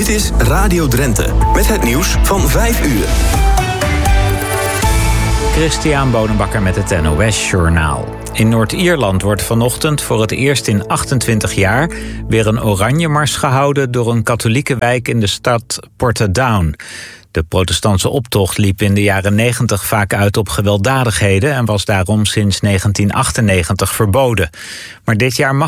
Dit is Radio Drenthe, met het nieuws van 5 uur. Christian Bonenbakker met het NOS-journaal. In Noord-Ierland wordt vanochtend voor het eerst in 28 jaar... weer een oranjemars gehouden door een katholieke wijk in de stad Portadown. De protestantse optocht liep in de jaren 90 vaak uit op gewelddadigheden... en was daarom sinds 1998 verboden. Maar dit jaar mag